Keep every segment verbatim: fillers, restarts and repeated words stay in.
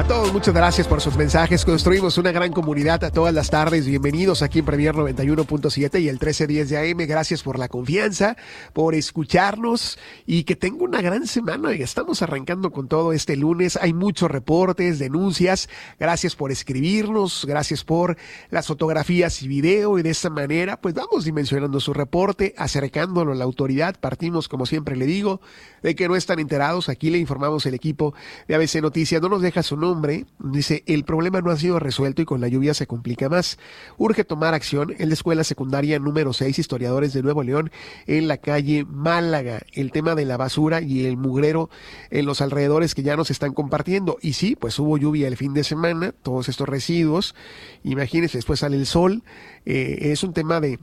A todos, muchas gracias por sus mensajes. Construimos una gran comunidad a todas las tardes. Bienvenidos aquí en Premier noventa y uno punto siete y el trece diez de A M. Gracias por la confianza, por escucharnos y que tenga una gran semana. Estamos arrancando con todo este lunes. Hay muchos reportes, denuncias. Gracias por escribirnos. Gracias por las fotografías y video. Y de esta manera, pues vamos dimensionando su reporte, acercándolo a la autoridad. Partimos, como siempre le digo, de que no están enterados. Aquí le informamos el equipo de A B C Noticias. No nos deja su nombre. Dice, el problema no ha sido resuelto y con la lluvia se complica más. Urge tomar acción en la escuela secundaria número seis, Historiadores de Nuevo León, en la calle Málaga. El tema de la basura y el mugrero en los alrededores que ya nos están compartiendo. Y sí, pues hubo lluvia el fin de semana, todos estos residuos. Imagínense, después sale el sol. Eh, es un tema de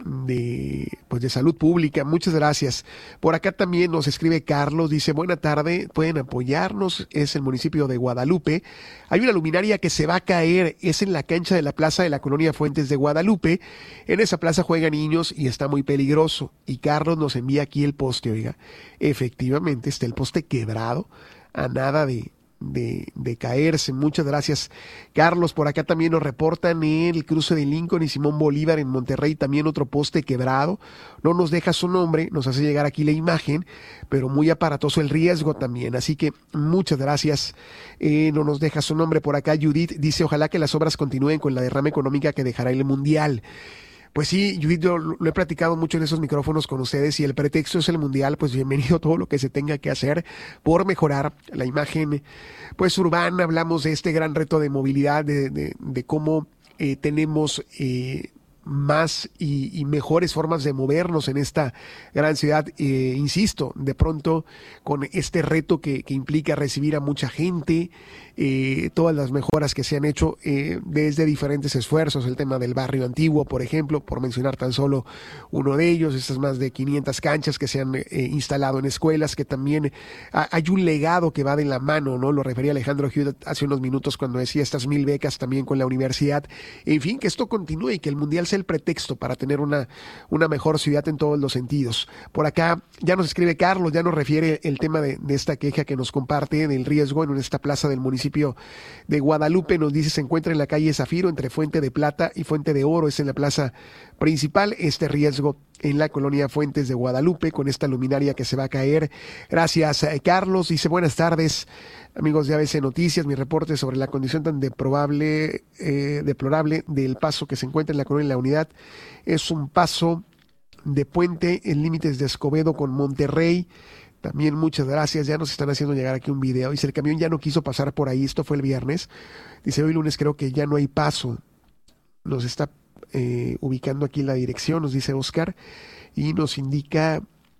de pues de salud pública. Muchas gracias. Por acá también nos escribe Carlos, dice, buena tarde, pueden apoyarnos, es el municipio de Guadalupe. Hay una luminaria que se va a caer, es en la cancha de la plaza de la colonia Fuentes de Guadalupe. En esa plaza juegan niños y está muy peligroso. Y Carlos nos envía aquí el poste, oiga, efectivamente está el poste quebrado, a nada de De, de caerse. Muchas gracias, Carlos. Por acá también nos reportan el cruce de Lincoln y Simón Bolívar en Monterrey, también otro poste quebrado. No nos deja su nombre, nos hace llegar aquí la imagen, pero muy aparatoso el riesgo también. Así que muchas gracias. Eh, no nos deja su nombre. Por acá Judith dice, ojalá que las obras continúen con la derrama económica que dejará el Mundial. Pues sí, Judith, yo lo he platicado mucho en esos micrófonos con ustedes y el pretexto es el Mundial, pues bienvenido todo lo que se tenga que hacer por mejorar la imagen pues urbana. Hablamos de este gran reto de movilidad, de, de, de cómo eh, tenemos eh, más y, y mejores formas de movernos en esta gran ciudad. Eh, insisto, de pronto con este reto que, que implica recibir a mucha gente, eh, todas las mejoras que se han hecho eh, desde diferentes esfuerzos, el tema del barrio antiguo, por ejemplo, por mencionar tan solo uno de ellos, estas más de quinientas canchas que se han eh, instalado en escuelas, que también ha, hay un legado que va de la mano, ¿no? Lo refería Alejandro Hewitt hace unos minutos cuando decía estas mil becas también con la universidad. En fin, que esto continúe y que el Mundial sea el pretexto para tener una, una mejor ciudad en todos los sentidos. Por acá ya nos escribe Carlos, ya nos refiere el tema de, de esta queja que nos comparte del riesgo en esta plaza del municipio de Guadalupe. Nos dice, se encuentra en la calle Zafiro entre Fuente de Plata y Fuente de Oro, es en la plaza principal, este riesgo en la colonia Fuentes de Guadalupe con esta luminaria que se va a caer. Gracias, Carlos. Dice, buenas tardes, amigos de A B C Noticias. Mi reporte sobre la condición tan deplorable, eh, deplorable del paso que se encuentra en la colonia La Unidad. Es un paso de puente en límites de Escobedo con Monterrey. También muchas gracias, ya nos están haciendo llegar aquí un video. Dice, el camión ya no quiso pasar por ahí, esto fue el viernes. Dice, hoy lunes creo que ya no hay paso. Nos está eh, ubicando aquí la dirección, nos dice Oscar, y nos indica,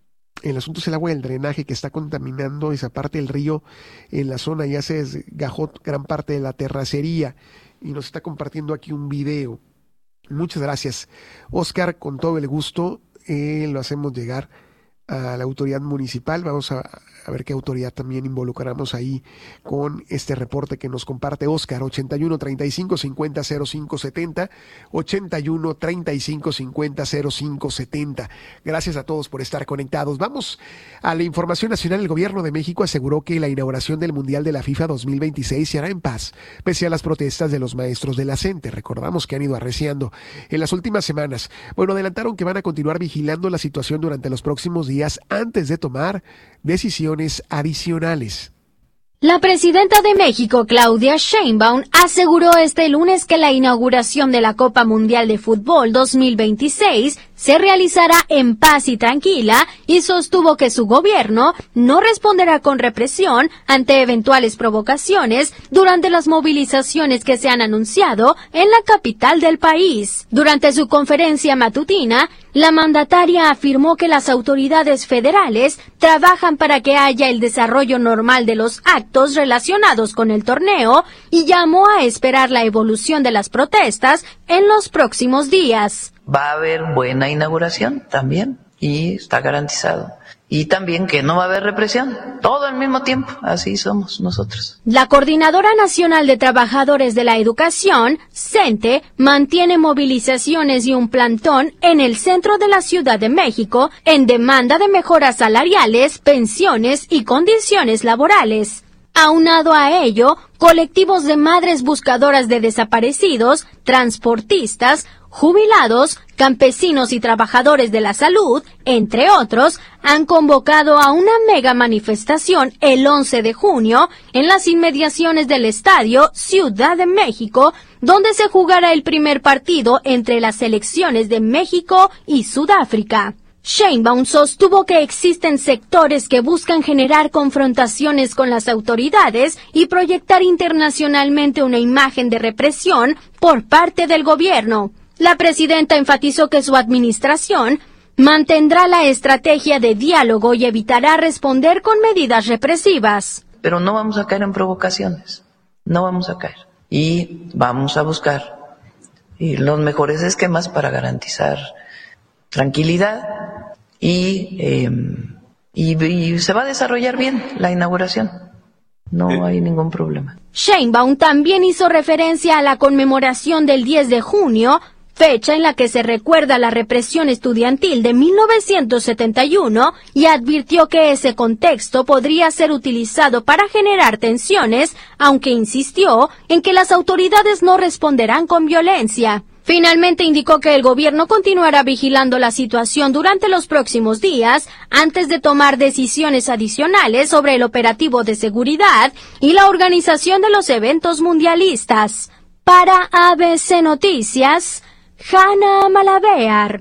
el asunto es el agua del drenaje que está contaminando esa parte del río en la zona, ya se desgajó gran parte de la terracería, y nos está compartiendo aquí un video. Muchas gracias, Oscar, con todo el gusto, eh, lo hacemos llegar a la autoridad municipal. Vamos a, a ver qué autoridad también involucramos ahí con este reporte que nos comparte Oscar. Ochenta y uno, treinta y cinco, cincuenta, cero cinco setenta, ochenta y uno, treinta y cinco, cincuenta, cero cinco setenta. Gracias a todos por estar conectados. Vamos a la información nacional. El gobierno de México aseguró que la inauguración del Mundial de la FIFA dos mil veintiséis se hará en paz, pese a las protestas de los maestros de la CENTE. Recordamos que han ido arreciando en las últimas semanas. Bueno, adelantaron que van a continuar vigilando la situación durante los próximos días antes de tomar decisiones adicionales. La presidenta de México, Claudia Sheinbaum, aseguró este lunes que la inauguración de la Copa Mundial de Fútbol dos mil veintiséis se realizará en paz y tranquila y sostuvo que su gobierno no responderá con represión ante eventuales provocaciones durante las movilizaciones que se han anunciado en la capital del país. Durante su conferencia matutina, la mandataria afirmó que las autoridades federales trabajan para que haya el desarrollo normal de los actos relacionados con el torneo y llamó a esperar la evolución de las protestas en los próximos días. Va a haber buena inauguración también y está garantizado. Y también que no va a haber represión, todo al mismo tiempo, así somos nosotros. La Coordinadora Nacional de Trabajadores de la Educación, CENTE, mantiene movilizaciones y un plantón en el centro de la Ciudad de México en demanda de mejoras salariales, pensiones y condiciones laborales. Aunado a ello, colectivos de madres buscadoras de desaparecidos, transportistas, jubilados, campesinos y trabajadores de la salud, entre otros, han convocado a una mega manifestación el once de junio en las inmediaciones del estadio Ciudad de México, donde se jugará el primer partido entre las selecciones de México y Sudáfrica. Sheinbaum sostuvo que existen sectores que buscan generar confrontaciones con las autoridades y proyectar internacionalmente una imagen de represión por parte del gobierno. La presidenta enfatizó que su administración mantendrá la estrategia de diálogo y evitará responder con medidas represivas. Pero no vamos a caer en provocaciones, no vamos a caer. Y vamos a buscar y los mejores esquemas para garantizar tranquilidad y, eh, y, y se va a desarrollar bien la inauguración. No hay ningún problema. Sheinbaum también hizo referencia a la conmemoración del diez de junio, fecha en la que se recuerda la represión estudiantil de mil novecientos setenta y uno, y advirtió que ese contexto podría ser utilizado para generar tensiones, aunque insistió en que las autoridades no responderán con violencia. Finalmente indicó que el gobierno continuará vigilando la situación durante los próximos días antes de tomar decisiones adicionales sobre el operativo de seguridad y la organización de los eventos mundialistas. Para A B C Noticias, Hanna Malavear.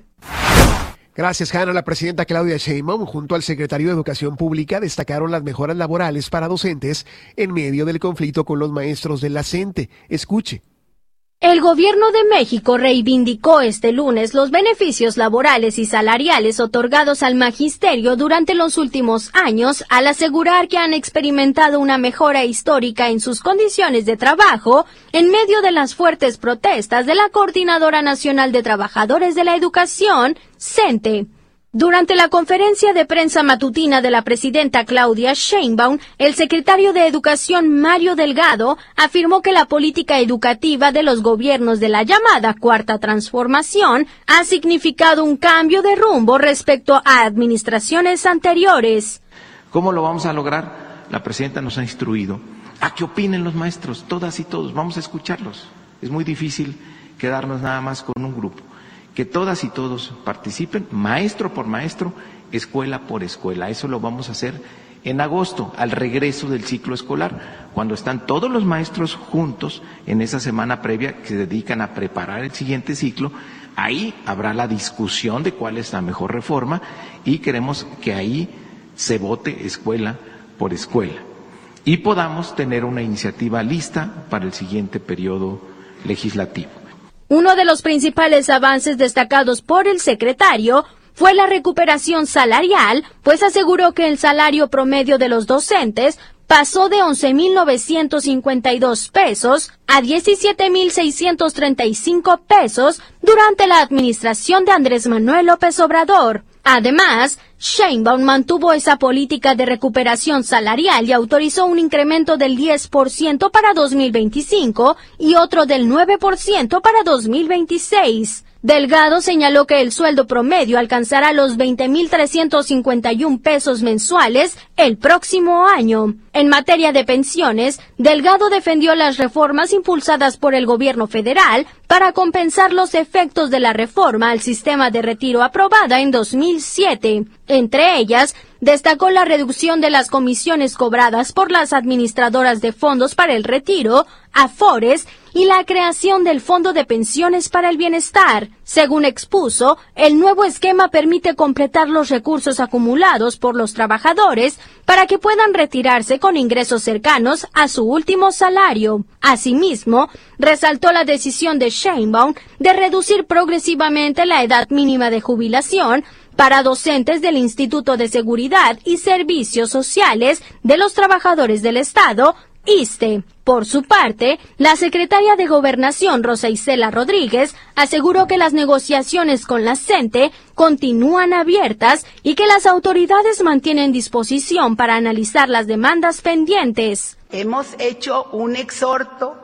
Gracias, Hanna. La presidenta Claudia Sheinbaum junto al secretario de Educación Pública destacaron las mejoras laborales para docentes en medio del conflicto con los maestros de la CENTE. Escuche. El gobierno de México reivindicó este lunes los beneficios laborales y salariales otorgados al magisterio durante los últimos años al asegurar que han experimentado una mejora histórica en sus condiciones de trabajo en medio de las fuertes protestas de la Coordinadora Nacional de Trabajadores de la Educación, CENTE. Durante la conferencia de prensa matutina de la presidenta Claudia Sheinbaum, el secretario de Educación Mario Delgado afirmó que la política educativa de los gobiernos de la llamada Cuarta Transformación ha significado un cambio de rumbo respecto a administraciones anteriores. ¿Cómo lo vamos a lograr? La presidenta nos ha instruido a que opinen los maestros, todas y todos, vamos a escucharlos. Es muy difícil quedarnos nada más con un grupo. Que todas y todos participen, maestro por maestro, escuela por escuela. Eso lo vamos a hacer en agosto, al regreso del ciclo escolar, cuando están todos los maestros juntos en esa semana previa que se dedican a preparar el siguiente ciclo. Ahí habrá la discusión de cuál es la mejor reforma y queremos que ahí se vote escuela por escuela y podamos tener una iniciativa lista para el siguiente periodo legislativo. Uno de los principales avances destacados por el secretario fue la recuperación salarial, pues aseguró que el salario promedio de los docentes pasó de once mil novecientos cincuenta y dos pesos a diecisiete mil seiscientos treinta y cinco pesos durante la administración de Andrés Manuel López Obrador. Además, Sheinbaum mantuvo esa política de recuperación salarial y autorizó un incremento del diez por ciento para dos mil veinticinco y otro del nueve por ciento para dos mil veintiséis. Delgado señaló que el sueldo promedio alcanzará los veinte mil trescientos cincuenta y un pesos mensuales el próximo año. En materia de pensiones, Delgado defendió las reformas impulsadas por el gobierno federal para compensar los efectos de la reforma al sistema de retiro aprobada en dos mil siete. Entre ellas, destacó la reducción de las comisiones cobradas por las administradoras de fondos para el retiro, Afores, y la creación del Fondo de Pensiones para el Bienestar. Según expuso, el nuevo esquema permite completar los recursos acumulados por los trabajadores para que puedan retirarse con ingresos cercanos a su último salario. Asimismo, resaltó la decisión de Sheinbaum de reducir progresivamente la edad mínima de jubilación para docentes del Instituto de Seguridad y Servicios Sociales de los Trabajadores del Estado, ISSSTE. Por su parte, la secretaria de Gobernación, Rosa Isela Rodríguez, aseguró que las negociaciones con la CENTE continúan abiertas y que las autoridades mantienen disposición para analizar las demandas pendientes. Hemos hecho un exhorto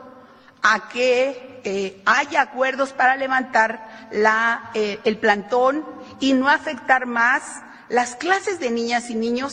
a que eh, haya acuerdos para levantar la, eh, el plantón y no afectar más las clases de niñas y niños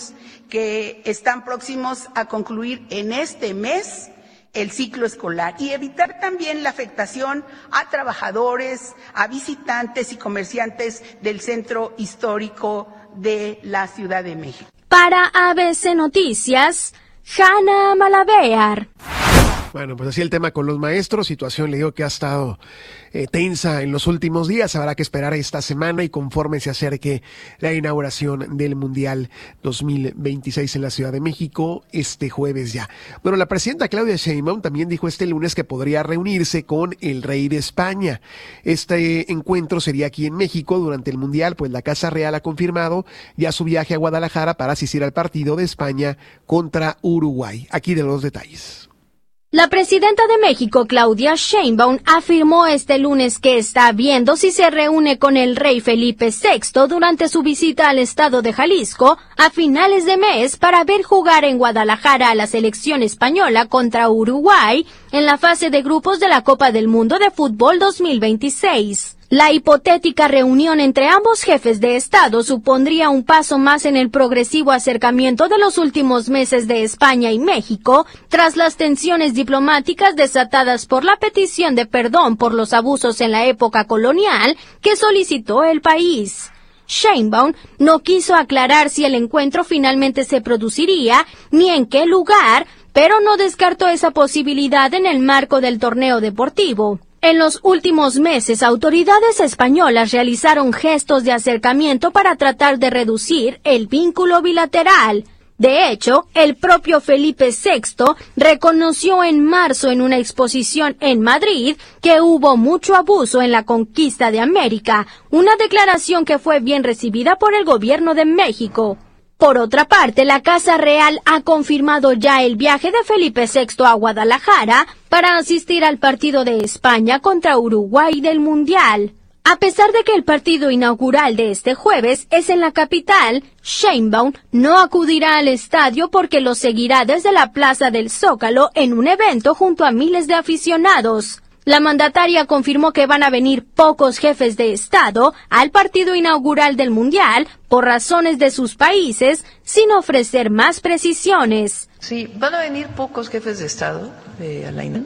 que están próximos a concluir en este mes el ciclo escolar y evitar también la afectación a trabajadores, a visitantes y comerciantes del centro histórico de la Ciudad de México. Para A B C Noticias, Hanna Malavéar. Bueno, pues así el tema con los maestros, situación le digo que ha estado eh, tensa en los últimos días, habrá que esperar esta semana y conforme se acerque la inauguración del Mundial dos mil veintiséis en la Ciudad de México este jueves ya. Bueno, la presidenta Claudia Sheinbaum también dijo este lunes que podría reunirse con el rey de España. Este encuentro sería aquí en México durante el Mundial, pues la Casa Real ha confirmado ya su viaje a Guadalajara para asistir al partido de España contra Uruguay. Aquí de los detalles. La presidenta de México, Claudia Sheinbaum, afirmó este lunes que está viendo si se reúne con el rey Felipe sexto durante su visita al estado de Jalisco a finales de mes para ver jugar en Guadalajara a la selección española contra Uruguay en la fase de grupos de la Copa del Mundo de Fútbol dos mil veintiséis. La hipotética reunión entre ambos jefes de Estado supondría un paso más en el progresivo acercamiento de los últimos meses de España y México, tras las tensiones diplomáticas desatadas por la petición de perdón por los abusos en la época colonial que solicitó el país. Sheinbaum no quiso aclarar si el encuentro finalmente se produciría ni en qué lugar, pero no descartó esa posibilidad en el marco del torneo deportivo. En los últimos meses, autoridades españolas realizaron gestos de acercamiento para tratar de reducir el vínculo bilateral. De hecho, el propio Felipe sexto reconoció en marzo en una exposición en Madrid que hubo mucho abuso en la conquista de América, una declaración que fue bien recibida por el gobierno de México. Por otra parte, la Casa Real ha confirmado ya el viaje de Felipe sexto a Guadalajara para asistir al partido de España contra Uruguay del Mundial. A pesar de que el partido inaugural de este jueves es en la capital, Sheinbaum no acudirá al estadio porque lo seguirá desde la Plaza del Zócalo en un evento junto a miles de aficionados. La mandataria confirmó que van a venir pocos jefes de Estado al partido inaugural del Mundial por razones de sus países, sin ofrecer más precisiones. Sí, van a venir pocos jefes de Estado, eh, Alaina.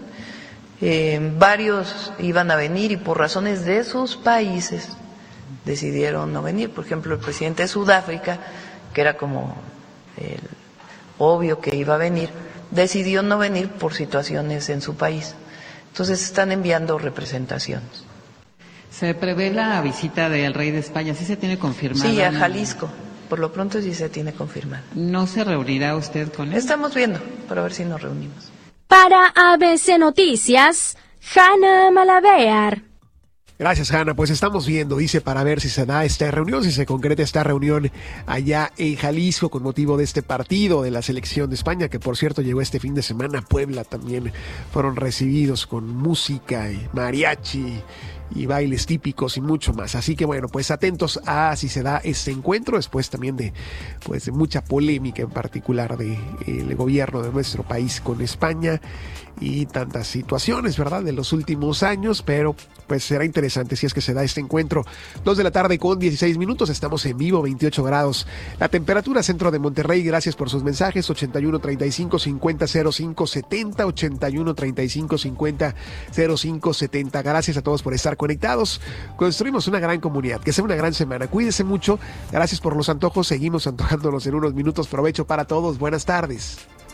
Eh, varios iban a venir y por razones de sus países decidieron no venir. Por ejemplo, el presidente de Sudáfrica, que era como el obvio que iba a venir, decidió no venir por situaciones en su país. Entonces están enviando representaciones. Se prevé la visita del rey de España, ¿sí se tiene confirmada? Sí, a Jalisco. Por lo pronto sí se tiene confirmada. ¿No se reunirá usted con él? Estamos viendo, para ver si nos reunimos. Para A B C Noticias, Hanna Malavéar. Gracias, Hanna. Pues estamos viendo, dice, para ver si se da esta reunión, si se concreta esta reunión allá en Jalisco con motivo de este partido de la selección de España, que por cierto llegó este fin de semana a Puebla. También fueron recibidos con música y mariachi y bailes típicos y mucho más. Así que bueno, pues atentos a si se da este encuentro, después también de pues de mucha polémica, en particular de el gobierno de nuestro país con España y tantas situaciones, ¿verdad?, de los últimos años, pero pues será interesante si es que se da este encuentro. Dos de la tarde con dieciséis minutos, estamos en vivo, veintiocho grados. La temperatura centro de Monterrey, gracias por sus mensajes, ochenta y uno treinta y cinco cincuenta cero cinco setenta, ochenta y uno treinta y cinco cincuenta cero cinco setenta. Gracias a todos por estar conectados. Construimos una gran comunidad, que sea una gran semana. Cuídense mucho, gracias por los antojos, seguimos antojándonos en unos minutos. Provecho para todos, buenas tardes.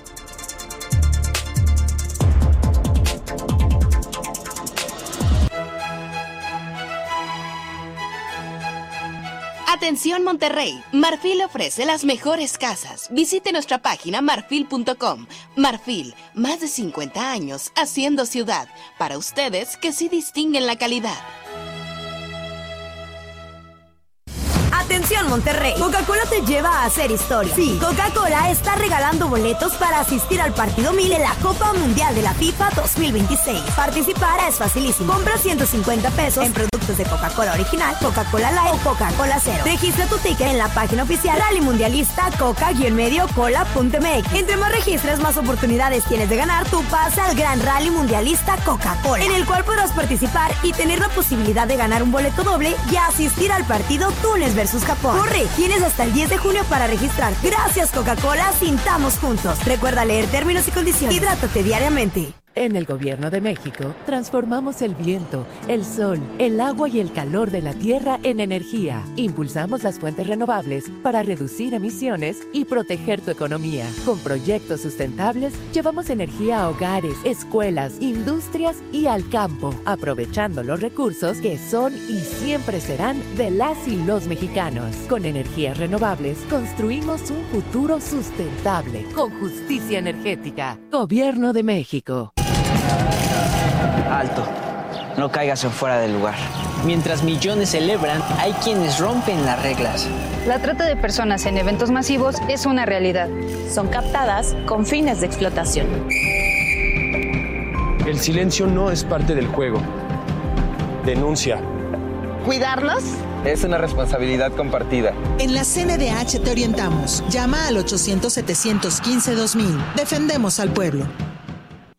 Atención Monterrey, Marfil ofrece las mejores casas. Visite nuestra página marfil punto com. Marfil, más de cincuenta años haciendo ciudad. Para ustedes que sí distinguen la calidad. Atención Monterrey, Coca-Cola te lleva a hacer historia. Sí, Coca-Cola está regalando boletos para asistir al partido mil en la Copa Mundial de la FIFA dos mil veintiséis. Participar es facilísimo. Compra ciento cincuenta pesos en productos de Coca-Cola original, Coca-Cola Light o Coca-Cola Cero. Registra tu ticket en la página oficial Rally Mundialista coca-medio cola punto m x. Entre más registres, más oportunidades tienes de ganar tu pase al Gran Rally Mundialista Coca-Cola, en el cual podrás participar y tener la posibilidad de ganar un boleto doble y asistir al partido Túnez versus Japón Japón. Corre, tienes hasta el diez de junio para registrar. Gracias Coca-Cola, sintamos juntos. Recuerda leer términos y condiciones. Hidrátate diariamente. En el Gobierno de México, transformamos el viento, el sol, el agua y el calor de la tierra en energía. Impulsamos las fuentes renovables para reducir emisiones y proteger tu economía. Con proyectos sustentables, llevamos energía a hogares, escuelas, industrias y al campo, aprovechando los recursos que son y siempre serán de las y los mexicanos. Con energías renovables, construimos un futuro sustentable, con justicia energética. Gobierno de México. Alto, no caigas en fuera del lugar. Mientras millones celebran, hay quienes rompen las reglas. La trata de personas en eventos masivos es una realidad. Son captadas con fines de explotación. El silencio no es parte del juego. Denuncia. ¿Cuidarnos? Es una responsabilidad compartida. En la C N D H te orientamos. Llama al ochocientos, setecientos quince, dos mil. Defendemos al pueblo.